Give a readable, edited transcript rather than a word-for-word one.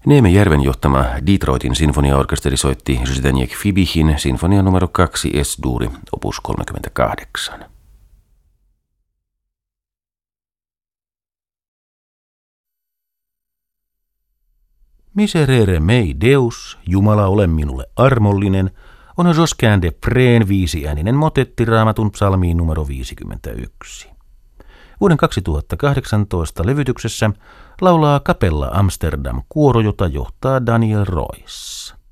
Neeme Järven johtama Detroitin sinfoniaorkesteri soitti Zdeněk Fibihin sinfonia numero 2 Es-duuri opus 38. Miserere mei Deus, Jumala ole minulle armollinen, on Josquin de Prén 5-ääninen motetti Raamatun psalmiin numero 51. Vuoden 2018 levytyksessä laulaa Kapella Amsterdam kuoro, jota johtaa Daniel Royce.